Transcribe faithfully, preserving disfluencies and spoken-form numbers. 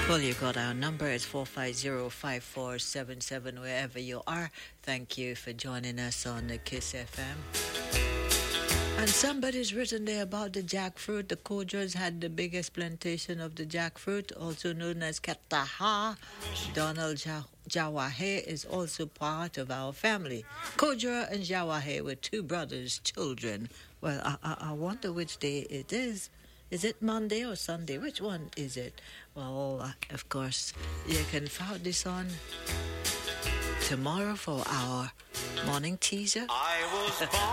Well, you got our number. It's four five zero, five four seven seven, wherever you are. Thank you for joining us on the Kiss F M. And somebody's written there about the jackfruit. The Kodras had the biggest plantation of the jackfruit, also known as Kataha. Donald ja- Jawahe is also part of our family. Kodra and Jawahe were two brothers, children. Well, I, I, I wonder which day it is. Is it Monday or Sunday? Which one is it? Well, uh, of course, you can find this on tomorrow for our morning teaser. I was born